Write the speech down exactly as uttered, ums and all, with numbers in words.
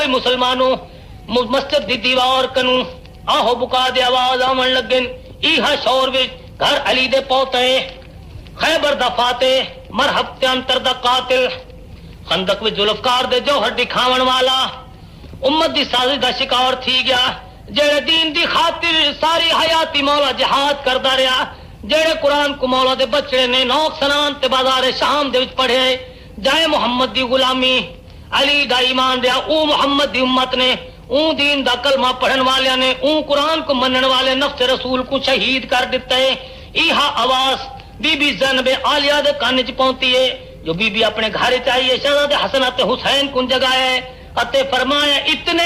ओए मुसलमानों मस्जिद दी दीवार कनू आहो बुका दे आवाज आवन लगन इहा शोर विच घर अली दे पोते खैबर दा फाते मरहब ते अंतर दा कातिल खंदक विच जुल्फकार दे जौहर दिखावन वाला उम्मत दी साजिश दा शिकार थी गया जेड़े दीन दी खातिर सारी हयाती मौला जिहाद करदा रहा जेड़े कुरान को मौला दे बचड़े ने नौक सनान ते बाजार शाम दे विच पढ़े जाए मुहम्मद दी गुलामी अली दा ईमान रहा ऊ मुहम्मद दी उम्मत ने ऊ दीन दा कलमा पढ़न वाले ने ऊ कुरान को मनन वाले नफ्स रसूल को शहीद कर दिता है इहा आवाज बीबी ज़ैनब आलिया दे कान च पहुंची है जो बीबी अपने घर च आई है शहजादे हसन ते हुसैन को जगाया है अते फरमाया इतने